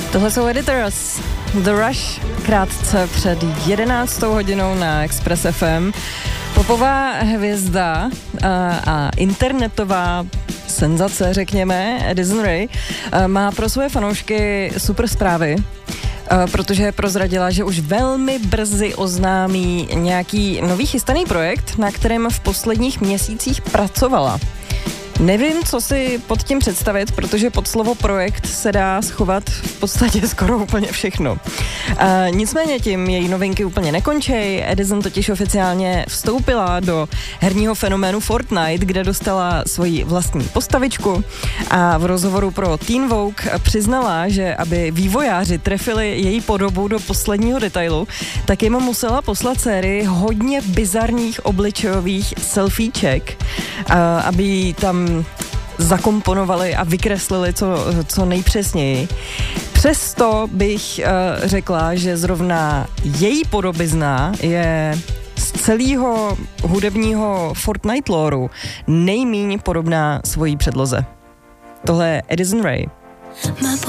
Tohle jsou Editors, The Rush, krátce před 11. hodinou na Express FM. Popová hvězda a internetová senzace, řekněme, Addison Rae, má pro svoje fanoušky super zprávy, protože prozradila, že už velmi brzy oznámí nějaký nový chystaný projekt, na kterém v posledních měsících pracovala. Nevím, co si pod tím představit, protože pod slovo projekt se dá schovat v podstatě skoro úplně všechno. Nicméně tím její novinky úplně nekončí. Addison totiž oficiálně vstoupila do herního fenoménu Fortnite, kde dostala svoji vlastní postavičku a v rozhovoru pro Teen Vogue přiznala, že aby vývojáři trefili její podobu do posledního detailu, tak jim musela poslat sérii hodně bizarních obličejových selfieček, aby tam zakomponovali a vykreslili co nejpřesněji. Přesto bych řekla, že zrovna její podobizna je z celého hudebního Fortnite loreu nejméně podobná svojí předloze. Tohle je Addison Rae.